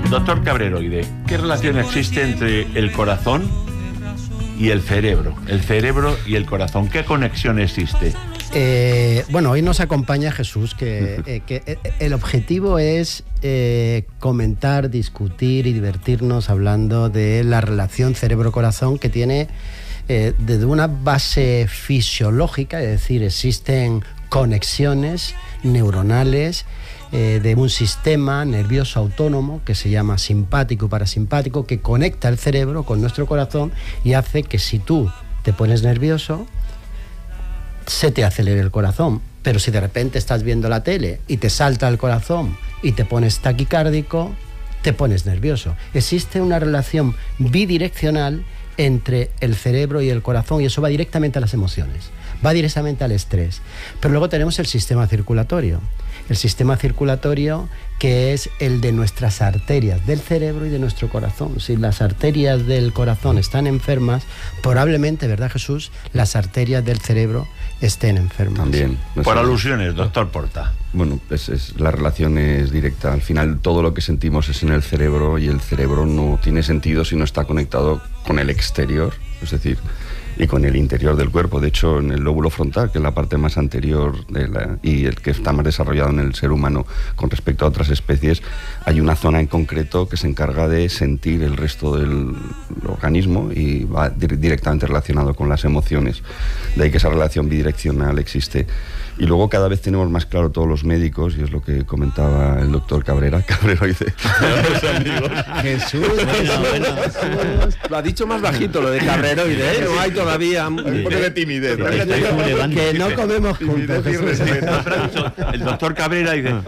Doctor Cabreroide, ¿qué relación existe entre el corazón y el cerebro? El cerebro y el corazón, ¿qué conexión existe? Bueno, hoy nos acompaña Jesús, que el objetivo es comentar, discutir y divertirnos hablando de la relación cerebro-corazón, que tiene desde una base fisiológica, es decir, existen conexiones neuronales de un sistema nervioso autónomo que se llama simpático y parasimpático, que conecta el cerebro con nuestro corazón y hace que si tú te pones nervioso, se te acelere el corazón. Pero si de repente estás viendo la tele y te salta el corazón y te pones taquicárdico, te pones nervioso. Existe una relación bidireccional entre el cerebro y el corazón, y eso va directamente a las emociones, va directamente al estrés. Pero luego tenemos el sistema circulatorio. El sistema circulatorio, que es el de nuestras arterias del cerebro y de nuestro corazón. Si las arterias del corazón están enfermas, probablemente, ¿verdad, Jesús?, las arterias del cerebro estén enfermas. También. Por alusiones, doctor Porta. Bueno, la relación es directa. Al final, todo lo que sentimos es en el cerebro, y el cerebro no tiene sentido si no está conectado con el exterior, es decir, y con el interior del cuerpo. De hecho, en el lóbulo frontal, que es la parte más anterior y el que está más desarrollado en el ser humano con respecto a otras especies, hay una zona en concreto que se encarga de sentir el resto del organismo y va directamente relacionado con las emociones. De ahí que esa relación bidireccional existe. Y luego cada vez tenemos más claro todos los médicos, y es lo que comentaba el doctor Cabreroide. Jesús. Lo ha dicho más bajito, lo de Cabreroide, ¿eh? No hay todavía un poco de timidez. Que no comemos juntos. El doctor Cabreroide.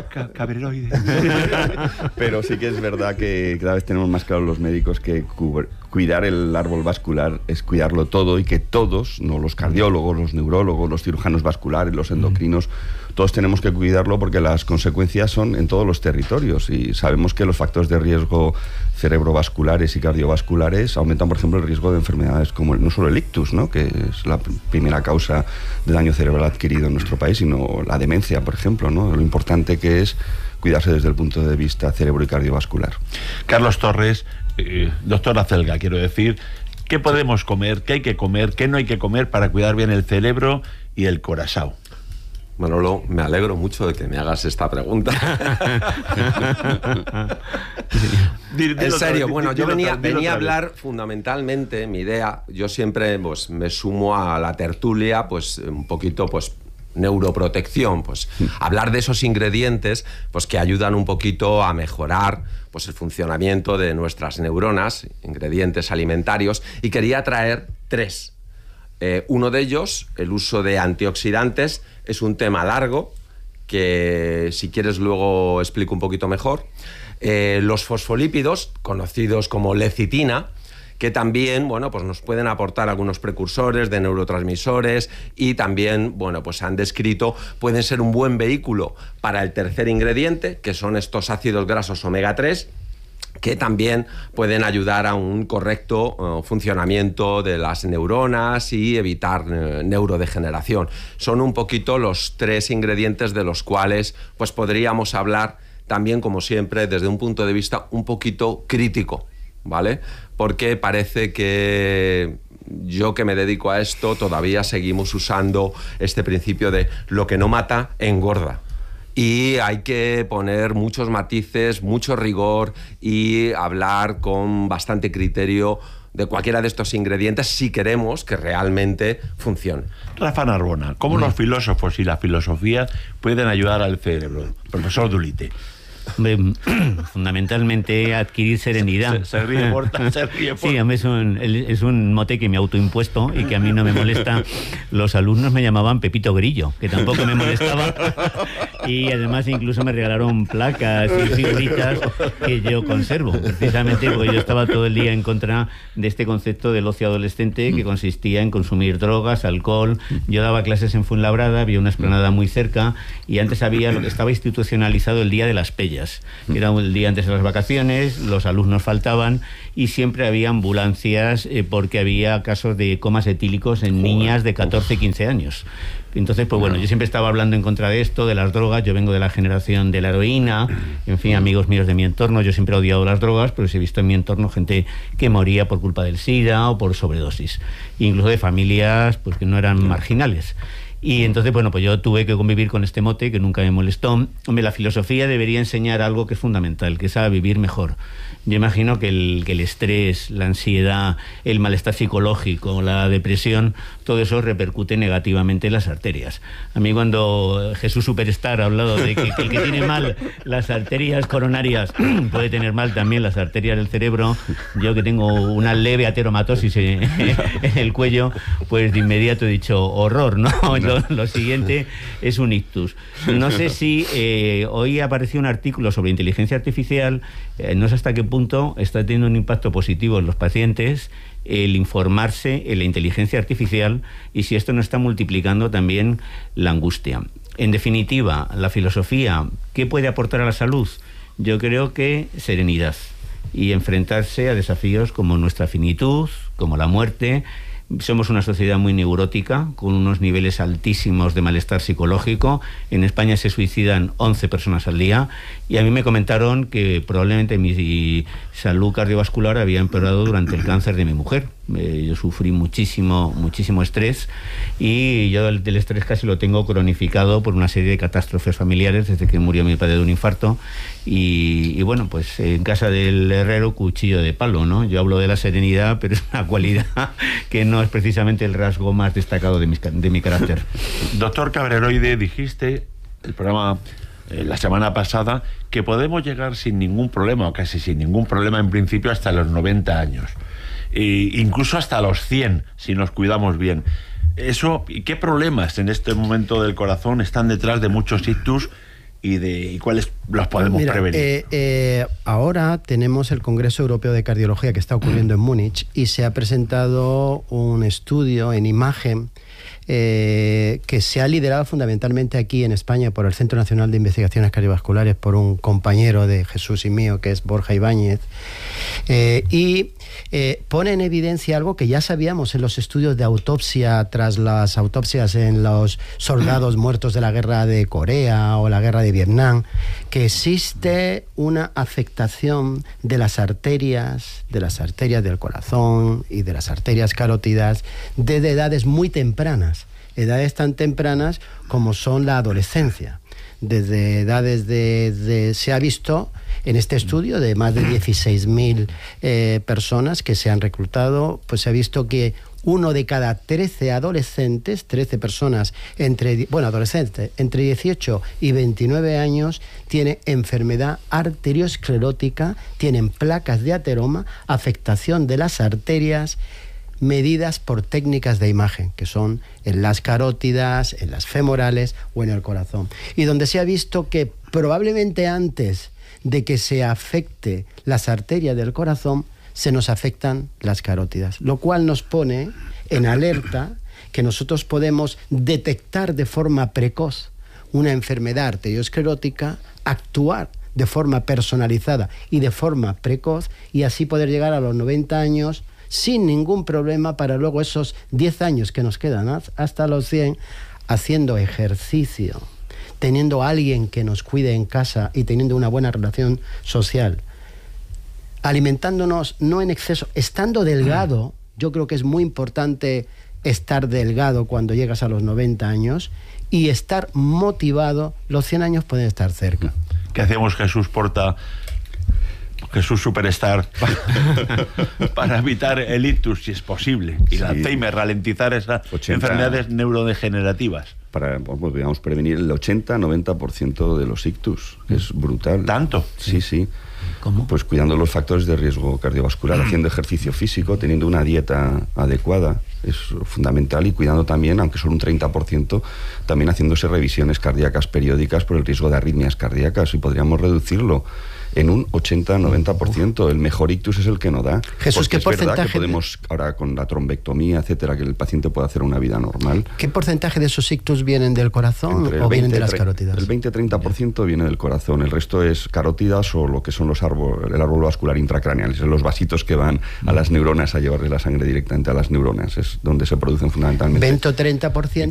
Pero sí que es verdad que cada vez tenemos más claro los médicos que cuidar el árbol vascular es cuidarlo todo, y que todos, no los cardiólogos, los neurólogos, los cirujanos vasculares, los endocrinos, todos tenemos que cuidarlo, porque las consecuencias son en todos los territorios, y sabemos que los factores de riesgo cerebrovasculares y cardiovasculares aumentan, por ejemplo, el riesgo de enfermedades como no solo el ictus, ¿no?, que es la primera causa de daño cerebral adquirido en nuestro país, sino la demencia, por ejemplo, ¿no?, lo importante que es cuidarse desde el punto de vista cerebro y cardiovascular. Carlos Torres, doctor Acelga, quiero decir, ¿qué podemos comer, qué hay que comer, qué no hay que comer para cuidar bien el cerebro y el corazón? Manolo, me alegro mucho de que me hagas esta pregunta. En serio, bueno, yo venía a hablar fundamentalmente, mi idea, yo siempre pues me sumo a la tertulia, pues un poquito, pues neuroprotección, pues hablar de esos ingredientes pues que ayudan un poquito a mejorar pues el funcionamiento de nuestras neuronas, ingredientes alimentarios, y quería traer 3. Uno de ellos, el uso de antioxidantes, es un tema largo que, si quieres, luego explico un poquito mejor. Los fosfolípidos, conocidos como lecitina, que también, bueno, pues nos pueden aportar algunos precursores de neurotransmisores, y también, bueno, pues se han descrito, pueden ser un buen vehículo para el tercer ingrediente, que son estos ácidos grasos omega 3, que también pueden ayudar a un correcto funcionamiento de las neuronas y evitar neurodegeneración. Son un poquito los 3 ingredientes de los cuales pues podríamos hablar también, como siempre, desde un punto de vista un poquito crítico, ¿vale? Porque parece que yo, que me dedico a esto, todavía seguimos usando este principio de lo que no mata, engorda. Y hay que poner muchos matices, mucho rigor, y hablar con bastante criterio de cualquiera de estos ingredientes si queremos que realmente funcione. Rafa Narbona, ¿cómo los filósofos y la filosofía pueden ayudar al cerebro? Profesor Dulite. Fundamentalmente adquirir serenidad. Se ríe Porta, se ríe Porta. Sí, a mí es un mote que me he autoimpuesto y que a mí no me molesta. Los alumnos me llamaban Pepito Grillo, que tampoco me molestaba, y además incluso me regalaron placas y figuritas que yo conservo, precisamente porque yo estaba todo el día en contra de este concepto del ocio adolescente, que consistía en consumir drogas, alcohol. Yo daba clases en Fuenlabrada, había una explanada muy cerca, y antes había lo que estaba institucionalizado el Día de las Pellas, que era el día antes de las vacaciones, los alumnos faltaban y siempre había ambulancias porque había casos de comas etílicos en niñas de 14, 15 años. Entonces, pues bueno, yo siempre estaba hablando en contra de esto, de las drogas. Yo vengo de la generación de la heroína, en fin, amigos míos de mi entorno. Yo siempre he odiado las drogas, pero sí he visto en mi entorno gente que moría por culpa del SIDA o por sobredosis, incluso de familias pues que no eran marginales. Y entonces, bueno, pues yo tuve que convivir con este mote que nunca me molestó. Hombre, la filosofía debería enseñar algo que es fundamental, que es a vivir mejor. Yo imagino que el estrés, la ansiedad, el malestar psicológico, la depresión, todo eso repercute negativamente en las arterias. A mí cuando Jesús Superstar ha hablado de que el que tiene mal las arterias coronarias puede tener mal también las arterias del cerebro, yo que tengo una leve ateromatosis en el cuello, pues de inmediato he dicho horror, ¿no? Lo siguiente es un ictus. No sé si hoy apareció un artículo sobre inteligencia artificial, no sé hasta qué punto está teniendo un impacto positivo en los pacientes el informarse en la inteligencia artificial y si esto no está multiplicando también la angustia. En definitiva, la filosofía, ¿qué puede aportar a la salud? Yo creo que serenidad y enfrentarse a desafíos como nuestra finitud, como la muerte. Somos una sociedad muy neurótica, con unos niveles altísimos de malestar psicológico. En España se suicidan 11 personas al día y a mí me comentaron que probablemente mi salud cardiovascular había empeorado durante el cáncer de mi mujer. Yo sufrí muchísimo estrés y yo del estrés casi lo tengo cronificado por una serie de catástrofes familiares desde que murió mi padre de un infarto y bueno, pues en casa del herrero cuchillo de palo, ¿no? Yo hablo de la serenidad, pero es una cualidad que no es precisamente el rasgo más destacado de mi carácter. Doctor Cabreroide, dijiste el programa la semana pasada que podemos llegar sin ningún problema, o casi sin ningún problema en principio, hasta los 90 años. Incluso hasta los 100, si nos cuidamos bien. ¿Y qué problemas en este momento del corazón están detrás de muchos ictus y cuáles los podemos prevenir? Ahora tenemos el Congreso Europeo de Cardiología que está ocurriendo en Múnich y se ha presentado un estudio en imagen que se ha liderado fundamentalmente aquí en España por el Centro Nacional de Investigaciones Cardiovasculares, por un compañero de Jesús y mío, que es Borja Ibáñez, y pone en evidencia algo que ya sabíamos en los estudios de autopsia tras las autopsias en los soldados muertos de la guerra de Corea o la guerra de Vietnam, que existe una afectación de las arterias del corazón y de las arterias carótidas desde edades muy tempranas, edades tan tempranas como son la adolescencia. Desde edades se ha visto en este estudio de más de 16.000 personas que se han reclutado, pues se ha visto que 1 de cada 13 adolescentes, 13 personas adolescentes entre 18 y 29 años, tiene enfermedad arteriosclerótica, tienen placas de ateroma, afectación de las arterias, medidas por técnicas de imagen, que son en las carótidas, en las femorales o en el corazón. Y donde se ha visto que probablemente antes de que se afecte las arterias del corazón, se nos afectan las carótidas, lo cual nos pone en alerta que nosotros podemos detectar de forma precoz una enfermedad arteriosclerótica, actuar de forma personalizada y de forma precoz y así poder llegar a los 90 años sin ningún problema para luego esos 10 años que nos quedan hasta los 100 haciendo ejercicio, teniendo a alguien que nos cuide en casa y teniendo una buena relación social, alimentándonos no en exceso, estando delgado. Yo creo que es muy importante estar delgado cuando llegas a los 90 años y estar motivado. Los 100 años pueden estar cerca. ¿Qué hacemos, Jesús Porta, Jesús Superstar, para evitar el ictus, si es posible, y el Alzheimer, ralentizar esas enfermedades neurodegenerativas? Podríamos prevenir el 80-90% de los ictus. Es brutal. ¿Tanto? Sí. ¿Cómo? Pues cuidando los factores de riesgo cardiovascular, haciendo ejercicio físico, teniendo una dieta adecuada, es fundamental, y cuidando también, aunque solo un 30%, también haciéndose revisiones cardíacas periódicas por el riesgo de arritmias cardíacas, y podríamos reducirlo en un 80-90%. El mejor ictus es el que no da. Jesús, ¿qué porcentaje? Verdad que podemos, ahora con la trombectomía, etcétera, que el paciente pueda hacer una vida normal. ¿Qué porcentaje de esos ictus vienen del corazón o vienen de las carótidas? El 20-30% viene del corazón, el resto es carótidas o lo que son el árbol vascular intracraneal, son los vasitos que van a las neuronas a llevarle la sangre directamente a las neuronas, es donde se producen fundamentalmente. 20 o 30%